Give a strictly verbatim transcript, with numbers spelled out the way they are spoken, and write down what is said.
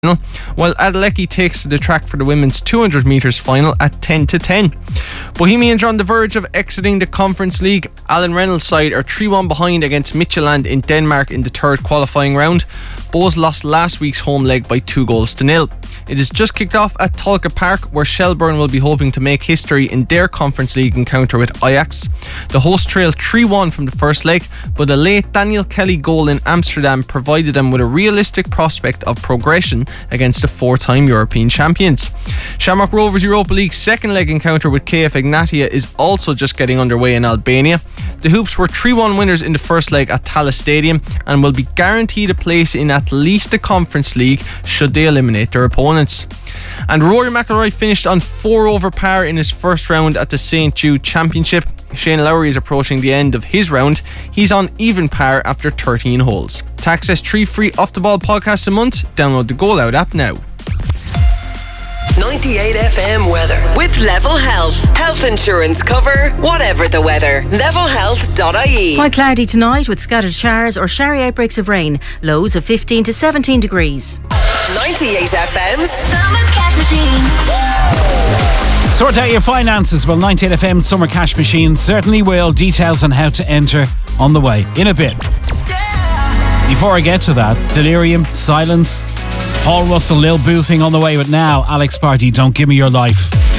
while Adeleke takes to the track for the women's two hundred metres final at ten to ten. Bohemians are on the verge of exiting the Conference League. Alan Reynolds' side are three one behind against Midtjylland in Denmark in the third qualifying round. Bohs lost last week's home leg by two goals to nil. It is just kicked off at Tolka Park, where Shelbourne will be hoping to make history in their Conference League encounter with Ajax. The hosts trailed three one from the first leg, but a late Daniel Kelly goal in Amsterdam provided them with a realistic prospect of progression against the four-time European champions. Shamrock Rovers Europa League's second leg encounter with K F Ignatia is also just getting underway in Albania. The Hoops were three one winners in the first leg at Talis Stadium and will be guaranteed a place in at least the Conference League should they eliminate their opponents. And Rory McIlroy finished on four over par in his first round at the Saint Jude Championship. Shane Lowry is approaching the end of his round. He's on even par after thirteen holes. To access three free Off The Ball podcasts a month, download the Goal Out app now. ninety-eight F M weather with Level Health. Health insurance cover, whatever the weather. level health dot I E. Quite cloudy tonight with scattered showers or showery outbreaks of rain. Lows of fifteen to seventeen degrees. ninety-eight F M's Summer Cash Machine. Sort out your finances. Well, ninety-eight F M Summer Cash Machine certainly will. Details on how to enter on the way in a bit. Before I get to that, Delirium, Silence, Paul Russell, Lil Boo thing on the way, but now Alex Party, Don't Give Me Your Life.